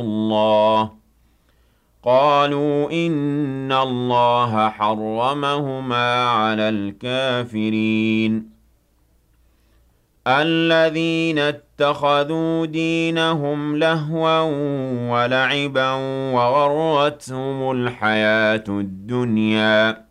اللَّهَ قَالُوا إِنَّ اللَّهَ حَرَّمَهُمَا عَلَى الْكَافِرِينَ الَّذِينَ اتَّخَذُوا دِينَهُمْ لَهْوًا وَلَعِبًا وَغَرَّتْهُمُ الْحَيَاةُ الدُّنْيَا